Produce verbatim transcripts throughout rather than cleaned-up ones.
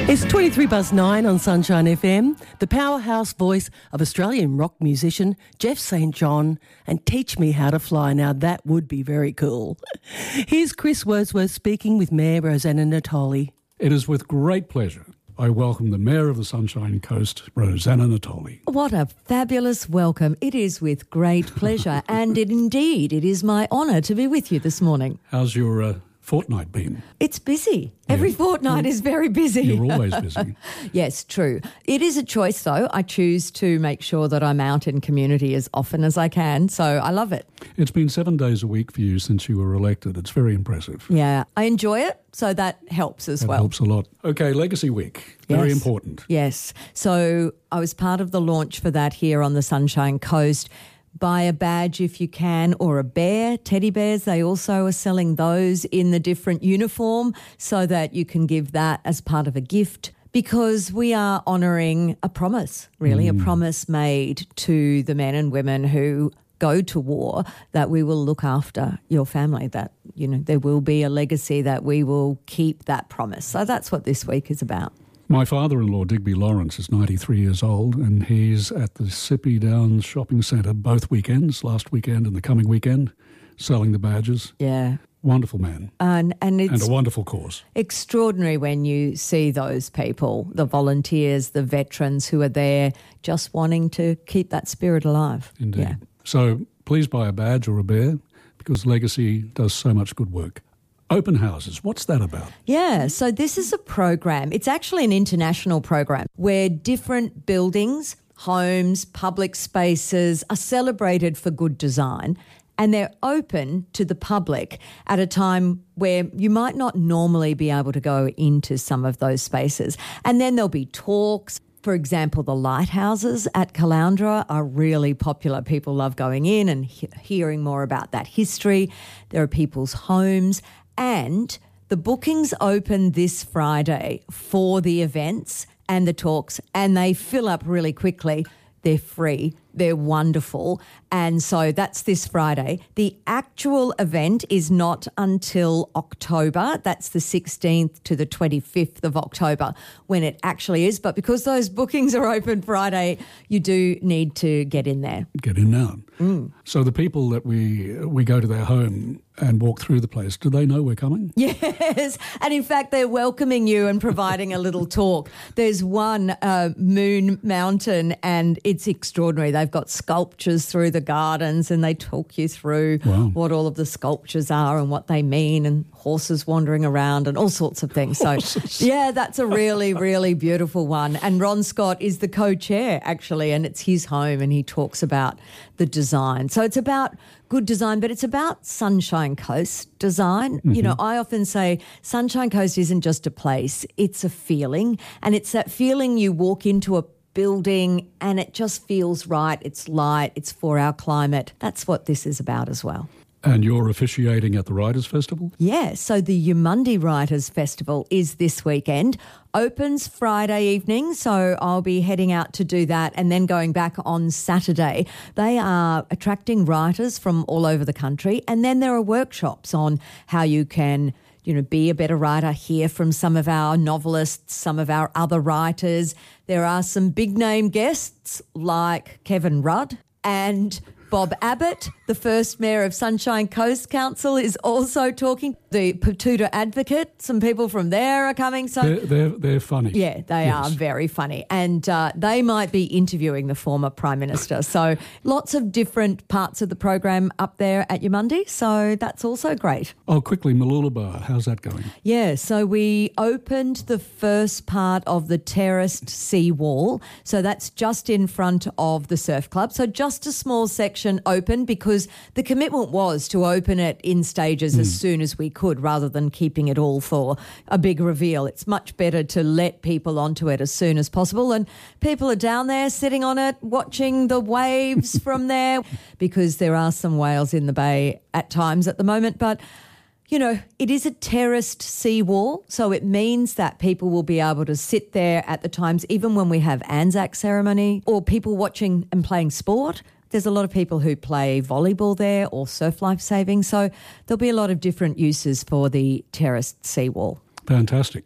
It's twenty-three past nine on Sunshine F M. The powerhouse voice of Australian rock musician Jeff Saint John and Teach Me How to Fly. Now that would be very cool. Here's Chris Wordsworth speaking with Mayor Rosanna Natoli. It is with great pleasure I welcome the Mayor of the Sunshine Coast, Rosanna Natoli. What a fabulous welcome. It is with great pleasure and it, indeed it is my honour to be with you this morning. How's your uh, fortnight been? It's busy. Every Yeah. fortnight is very busy. You're always busy. Yes, true. It is a choice though. I choose to make sure that I'm out in community as often as I can, so I love it. It's been seven days a week for you since you were elected. It's very impressive. Yeah, I enjoy it, so that helps as That well. helps a lot. Okay, Legacy Week. Very Yes. important. Yes. So I was part of the launch for that here on the Sunshine Coast. Buy a badge if you can, or a bear, teddy bears. They also are selling those in the different uniform so that you can give that as part of a gift, because we are honouring a promise, really, mm. a promise made to the men and women who go to war, that we will look after your family, that, you know, there will be a legacy, that we will keep that promise. So that's what this week is about. My father-in-law, Digby Lawrence, is ninety-three years old and he's at the Sippy Downs Shopping Centre both weekends, last weekend and the coming weekend, selling the badges. Yeah. Wonderful man. And, and it's and a wonderful cause. Extraordinary when you see those people, the volunteers, the veterans who are there just wanting to keep that spirit alive. Indeed. Yeah. So please buy a badge or a bear, because Legacy does so much good work. Open houses, what's that about? Yeah, so this is a program. It's actually an international program where different buildings, homes, public spaces are celebrated for good design, and they're open to the public at a time where you might not normally be able to go into some of those spaces. And then there'll be talks. For example, the lighthouses at Caloundra are really popular. People love going in and he- hearing more about that history. There are people's homes. And the bookings open this Friday for the events and the talks, and they fill up really quickly. They're free. They're wonderful. And so that's this Friday. The actual event is not until October. That's the sixteenth to the twenty-fifth of October when it actually is. But because those bookings are open Friday, you do need to get in there. Get in now. Mm. So the people that we we go to their home and walk through the place, do they know we're coming? Yes, and in fact they're welcoming you and providing a little talk. There's one, uh, Moon Mountain, and it's extraordinary. They've got sculptures through the gardens and they talk you through wow. what all of the sculptures are and what they mean, and horses wandering around and all sorts of things. So, yeah, that's a really, really beautiful one. And Ron Scott is the co-chair, actually, and it's his home, and he talks about the design. So it's about good design, but it's about Sunshine Coast design. Mm-hmm. You know, I often say Sunshine Coast isn't just a place, it's a feeling, and it's that feeling you walk into a building and it just feels right, it's light, it's for our climate. That's what this is about as well. And you're officiating at the Writers' Festival? Yeah, so the Yamundi Writers' Festival is this weekend. Opens Friday evening, so I'll be heading out to do that and then going back on Saturday. They are attracting writers from all over the country, and then there are workshops on how you can, you know, be a better writer, hear from some of our novelists, some of our other writers. There are some big-name guests like Kevin Rudd and Bob Abbott, the first mayor of Sunshine Coast Council, is also talking. The Patuta Advocate, some people from there are coming. So They're, they're, they're funny. Yeah, they yes. are very funny. And uh, they might be interviewing the former Prime Minister. So lots of different parts of the program up there at Yamundi. So that's also great. Oh, quickly, Mooloolaba, how's that going? Yeah, so we opened the first part of the terraced seawall. So that's just in front of the surf club. So just a small section open, because the commitment was to open it in stages mm. as soon as we could, rather than keeping it all for a big reveal. It's much better to let people onto it as soon as possible. And people are down there sitting on it, watching the waves from there, because there are some whales in the bay at times at the moment. But you know, it is a terraced seawall, so it means that people will be able to sit there at the times, even when we have Anzac ceremony, or people watching and playing sport. There's a lot of people who play volleyball there or surf life saving, so there'll be a lot of different uses for the terraced seawall. Fantastic.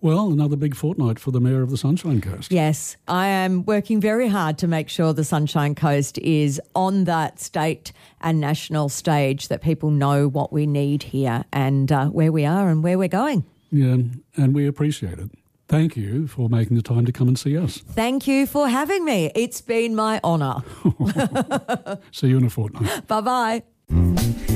Well, another big fortnight for the Mayor of the Sunshine Coast. Yes, I am working very hard to make sure the Sunshine Coast is on that state and national stage, that people know what we need here and uh, where we are and where we're going. Yeah, and we appreciate it. Thank you for making the time to come and see us. Thank you for having me. It's been my honour. See you in a fortnight. Bye-bye.